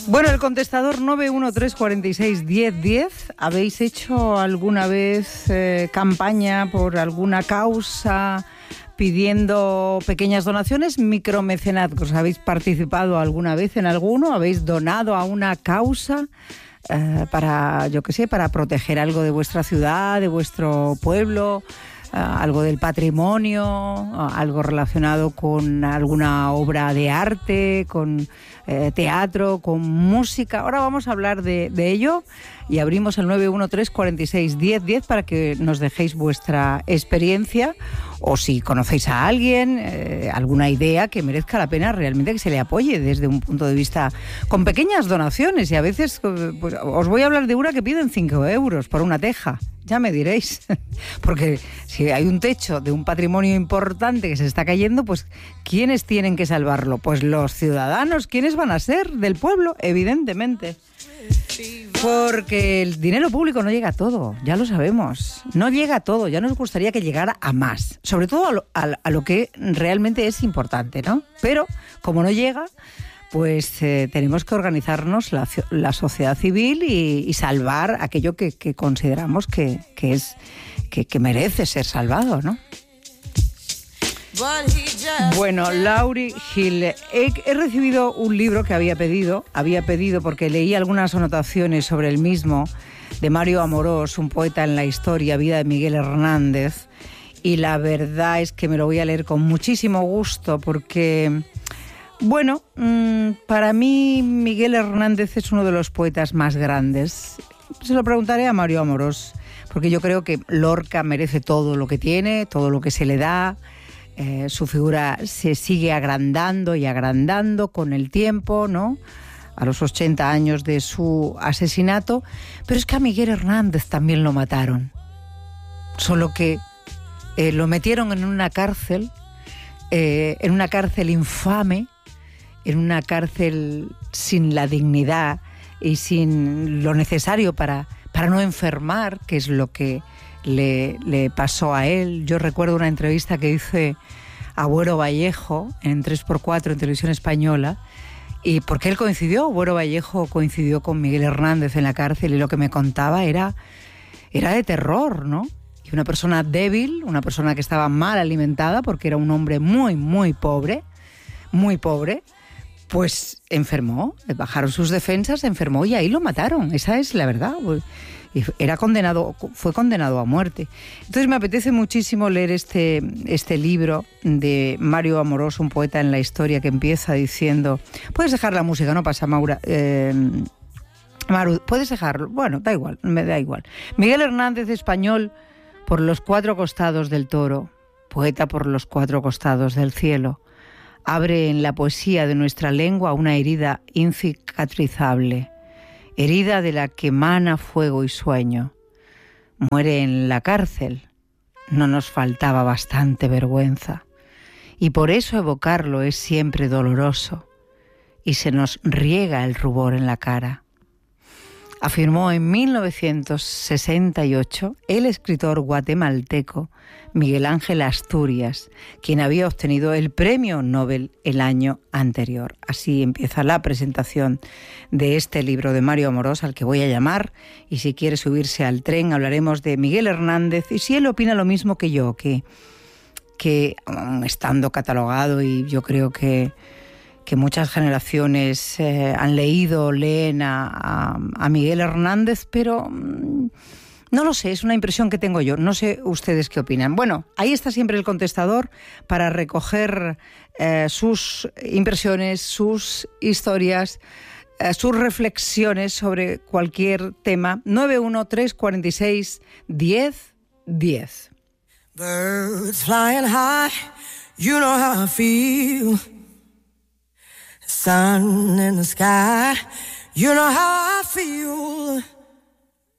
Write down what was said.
Bueno, el contestador 913461010. ¿Habéis hecho alguna vez campaña por alguna causa pidiendo pequeñas donaciones? Micromecenazgos. ¿Habéis participado alguna vez en alguno? ¿Habéis donado a una causa para, yo qué sé, para proteger algo de vuestra ciudad, de vuestro pueblo? Algo del patrimonio, algo relacionado con alguna obra de arte, con teatro, con música. Ahora vamos a hablar de ello y abrimos el 913461010 para que nos dejéis vuestra experiencia o si conocéis a alguien, alguna idea que merezca la pena realmente que se le apoye desde un punto de vista con pequeñas donaciones. Y a veces pues, os voy a hablar de una que piden 5 euros por una teja. Ya me diréis, porque si hay un techo de un patrimonio importante que se está cayendo, pues ¿quiénes tienen que salvarlo? Pues los ciudadanos. ¿Quiénes van a ser? Del pueblo, evidentemente. Porque el dinero público no llega a todo, ya lo sabemos. No llega a todo, ya nos gustaría que llegara a más. Sobre todo a lo que realmente es importante, ¿no? Pero como no llega, pues tenemos que organizarnos la sociedad civil y salvar aquello que consideramos que merece ser salvado, ¿no? Bueno, Lauryn Hill, he recibido un libro que había pedido porque leí algunas anotaciones sobre el mismo de Mario Amorós, un poeta en la historia, vida de Miguel Hernández, y la verdad es que me lo voy a leer con muchísimo gusto porque, bueno, para mí Miguel Hernández es uno de los poetas más grandes. Se lo preguntaré a Mario Amorós, porque yo creo que Lorca merece todo lo que tiene, todo lo que se le da. Su figura se sigue agrandando y agrandando con el tiempo, ¿no? A los 80 años de su asesinato. Pero es que a Miguel Hernández también lo mataron. Solo que lo metieron en una cárcel infame, en una cárcel sin la dignidad y sin lo necesario para no enfermar, que es lo que le pasó a él. Yo recuerdo una entrevista que hice a Buero Vallejo en 3x4 en Televisión Española, y porque él coincidió, Buero Vallejo coincidió con Miguel Hernández en la cárcel, y lo que me contaba era de terror, ¿no? Y una persona débil, una persona que estaba mal alimentada porque era un hombre muy, muy pobre, pues enfermó, bajaron sus defensas, enfermó y ahí lo mataron. Esa es la verdad. Y fue condenado a muerte. Entonces me apetece muchísimo leer este libro de Mario Amorós, un poeta en la historia, que empieza diciendo... Puedes dejar la música, no pasa, Maura. Maru, puedes dejarlo. Bueno, da igual, me da igual. Miguel Hernández, español por los 4 costados del toro, poeta por los 4 costados del cielo, abre en la poesía de nuestra lengua una herida incicatrizable, herida de la que emana fuego y sueño. Muere en la cárcel. No nos faltaba bastante vergüenza. Y por eso evocarlo es siempre doloroso y se nos riega el rubor en la cara. Afirmó en 1968 el escritor guatemalteco Miguel Ángel Asturias, quien había obtenido el premio Nobel el año anterior. Así empieza la presentación de este libro de Mario Amorós, al que voy a llamar, y si quiere subirse al tren hablaremos de Miguel Hernández, y si él opina lo mismo que yo, que estando catalogado, y yo creo que muchas generaciones leen a Miguel Hernández, pero no lo sé, es una impresión que tengo yo. No sé ustedes qué opinan. Bueno, ahí está siempre el contestador para recoger sus impresiones, sus historias, sus reflexiones sobre cualquier tema. 913461010. Birds flying high, you know how I feel. Sun in the sky, you know how I feel.